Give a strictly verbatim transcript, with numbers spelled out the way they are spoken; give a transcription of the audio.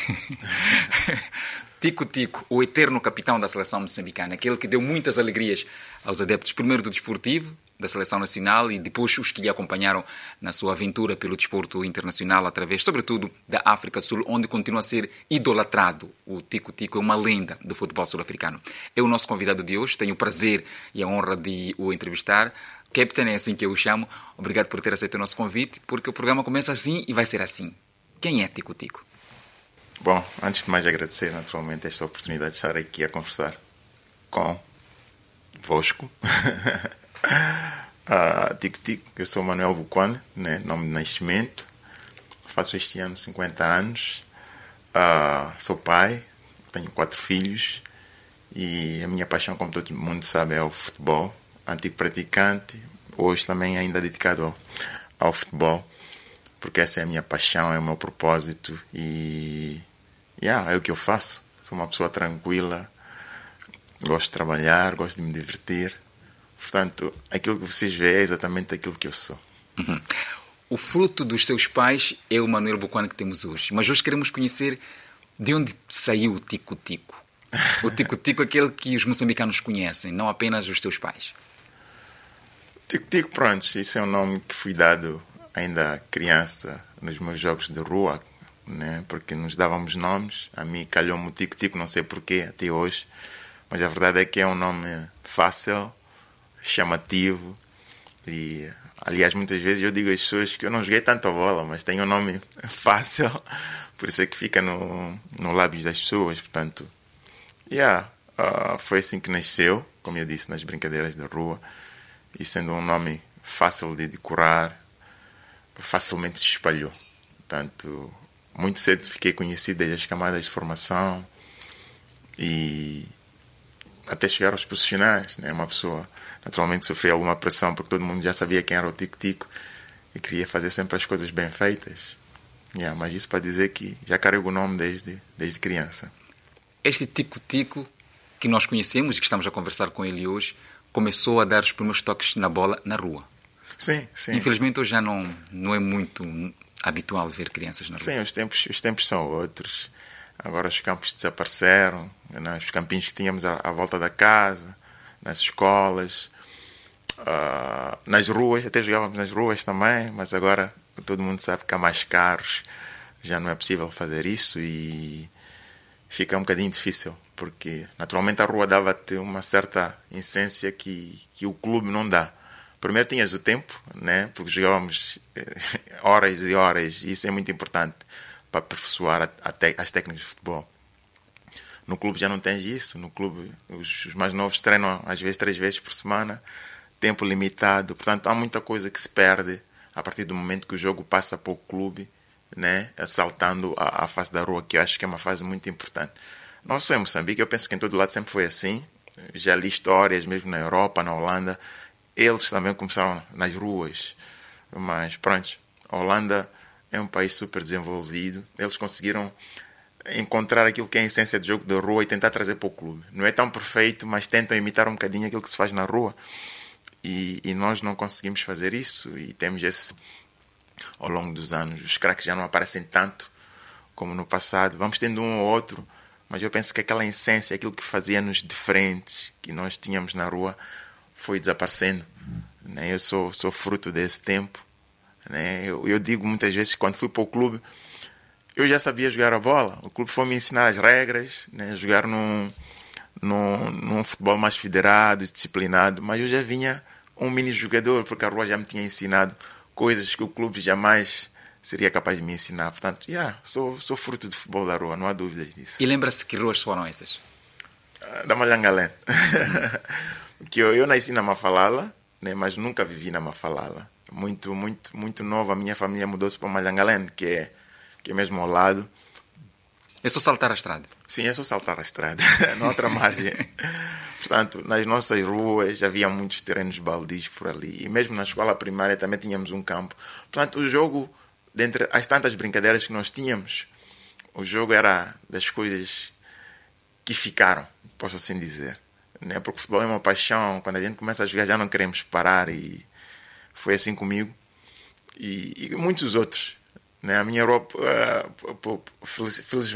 Tico Tico, o eterno capitão da seleção moçambicana, aquele que deu muitas alegrias aos adeptos, primeiro do desportivo, da seleção nacional, e depois os que lhe acompanharam na sua aventura pelo desporto internacional, através, sobretudo, da África do Sul, onde continua a ser idolatrado. O Tico Tico é uma lenda do futebol sul-africano. É o nosso convidado de hoje, tenho o prazer e a honra de o entrevistar. Captain, é assim que eu o chamo. Obrigado por ter aceito o nosso convite, porque o programa começa assim e vai ser assim. Quem é Tico Tico? Bom, antes de mais agradecer naturalmente esta oportunidade de estar aqui a conversar com vosco. uh, Tico Tico, eu sou Manuel Bucone, né, nome de nascimento, faço este ano cinquenta anos, uh, sou pai, tenho quatro filhos e a minha paixão, como todo mundo sabe, é o futebol. Antigo praticante, hoje também ainda dedicado ao, ao futebol, porque essa é a minha paixão, é o meu propósito e yeah, é o que eu faço. Sou uma pessoa tranquila, gosto de trabalhar, gosto de me divertir. Portanto, aquilo que vocês veem é exatamente aquilo que eu sou. Uhum. O fruto dos seus pais é o Manuel Bucone que temos hoje, mas hoje queremos conhecer de onde saiu o Tico Tico. O Tico Tico é aquele que os moçambicanos conhecem, não apenas os seus pais. Tico Tico, pronto, isso é um nome que fui dado ainda criança nos meus jogos de rua, né? Porque nos dávamos nomes. A mim calhou-me o Tico Tico, não sei porquê, até hoje. Mas a verdade é que é um nome fácil, chamativo. E, aliás, muitas vezes eu digo às pessoas que eu não joguei tanto a bola, mas tenho um nome fácil, por isso é que fica no, no lábios das pessoas. Portanto, yeah, uh, foi assim que nasceu, como eu disse, nas brincadeiras da rua. E sendo um nome fácil de decorar, facilmente se espalhou. Portanto, muito cedo fiquei conhecido desde as camadas de formação e até chegar aos profissionais, né? Uma pessoa naturalmente sofria alguma pressão porque todo mundo já sabia quem era o Tico Tico e queria fazer sempre as coisas bem feitas. Yeah, mas isso para dizer que já carrego o nome desde, desde criança. Este Tico Tico que nós conhecemos e que estamos a conversar com ele hoje começou a dar os primeiros toques na bola na rua. Sim, sim. Infelizmente hoje já não, não é muito habitual ver crianças na rua. Sim, os tempos, os tempos são outros. Agora os campos desapareceram, né? Os campinhos que tínhamos à, à volta da casa, nas escolas, uh, nas ruas, até jogávamos nas ruas também, mas agora todo mundo sabe que há mais carros, já não é possível fazer isso e fica um bocadinho difícil, porque naturalmente a rua dava-te uma certa essência que, que o clube não dá. Primeiro tinhas o tempo, né? Porque jogávamos horas e horas, e isso é muito importante para aperfeiçoar a, a te, as técnicas de futebol. No clube já não tens isso. No clube os, os mais novos treinam às vezes três vezes por semana, tempo limitado. Portanto, há muita coisa que se perde a partir do momento que o jogo passa para o clube, né? Saltando a, a fase da rua, que eu acho que é uma fase muito importante. Não só em Moçambique, eu penso que em todo lado sempre foi assim. Já li histórias, mesmo na Europa, na Holanda. Eles também começaram nas ruas. Mas, pronto, a Holanda é um país super desenvolvido. Eles conseguiram encontrar aquilo que é a essência do jogo da rua e tentar trazer para o clube. Não é tão perfeito, mas tentam imitar um bocadinho aquilo que se faz na rua. E, e nós não conseguimos fazer isso. E temos esse... Ao longo dos anos, os craques já não aparecem tanto como no passado. Vamos tendo um ou outro, mas eu penso que aquela essência, aquilo que fazia-nos diferentes, que nós tínhamos na rua, foi desaparecendo. Eu sou, sou fruto desse tempo. Eu, eu digo muitas vezes que quando fui para o clube, eu já sabia jogar a bola. O clube foi me ensinar as regras, né? Jogar num, num, num futebol mais federado, disciplinado, mas eu já vinha um mini jogador, porque a rua já me tinha ensinado coisas que o clube jamais seria capaz de me ensinar. Portanto, yeah, sou, sou fruto do futebol da rua, não há dúvidas disso. E lembra-se que ruas foram essas? Da Malhangalém. Que eu, eu nasci na Mafalala, né, mas nunca vivi na Mafalala. Muito, muito, muito nova, a minha família mudou-se para Malhangalém, que é, que é mesmo ao lado. É só saltar a estrada? Sim, é só saltar a estrada, na outra margem. Portanto, nas nossas ruas havia muitos terrenos baldios por ali. E mesmo na escola primária também tínhamos um campo. Portanto, o jogo, dentre as tantas brincadeiras que nós tínhamos, o jogo era das coisas que ficaram, posso assim dizer. Né? Porque o futebol é uma paixão. Quando a gente começa a jogar já não queremos parar. E foi assim comigo. E, e muitos outros. Né? A minha Europa, uh, felizmente,